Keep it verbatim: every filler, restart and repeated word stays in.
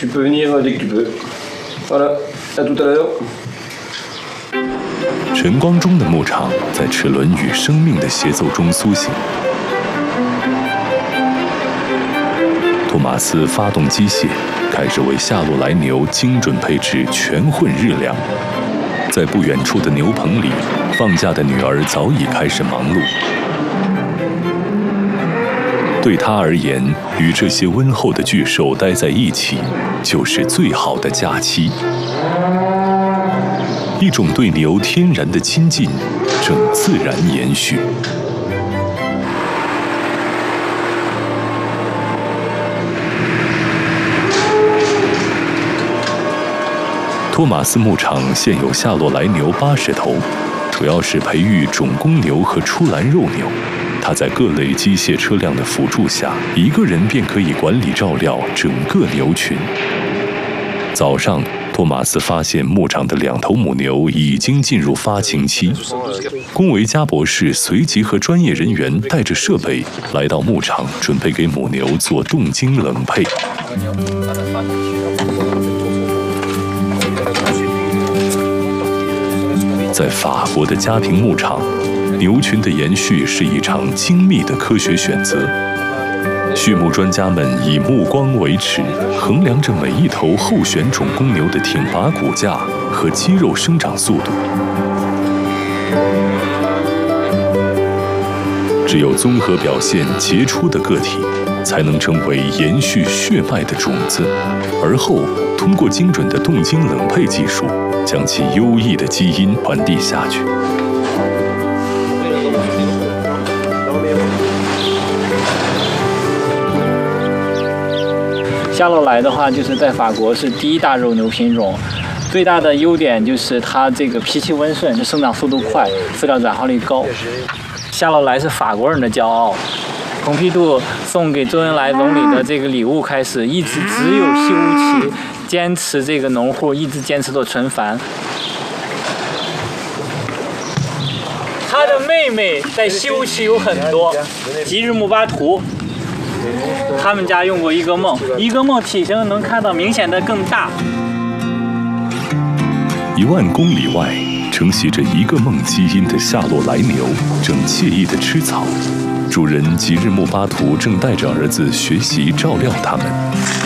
Tu peux venir dès que tu peux. Voilà, à tout à l'heure. 晨光中的牧场在齿轮与生命的协奏中苏醒。托马斯发动机械，开始为夏洛来牛精准配置全混日粮。在不远处的牛棚里，放假的女儿早已开始忙碌。对她而言，与这些温厚的巨兽待在一起，就是最好的假期。一种对牛天然的亲近正自然延续。托马斯牧场现有夏洛来牛八十头，主要是培育种公牛和出栏肉牛。他在各类机械车辆的辅助下，一个人便可以管理照料整个牛群。早上，托马斯发现牧场的两头母牛已经进入发情期。龚维加博士随即和专业人员带着设备来到牧场，准备给母牛做冻精冷配。在法国的家庭牧场，牛群的延续是一场精密的科学选择。畜牧专家们以目光为尺，衡量着每一头候选种公牛的挺拔骨架和肌肉生长速度。只有综合表现杰出的个体，才能成为延续血脉的种子，而后通过精准的冻精冷配技术，将其优异的基因传递下去。 夏洛来的话，就是在法国是第一大肉牛品种，最大的优点就是它这个脾气温顺，生长速度快，饲料转化率高。夏洛来是法国人的骄傲。蓬皮杜送给周恩来总理的这个礼物开始，一直只有西乌奇坚持这个农户，一直坚持做纯繁。他的妹妹在西乌奇有很多，吉日穆巴图。他们家用过伊格梦，伊格梦体型能看到明显的更大。 一万公里外，承袭着伊格梦基因的夏洛来牛正惬意地吃草，主人吉日穆巴图正带着儿子学习照料它们。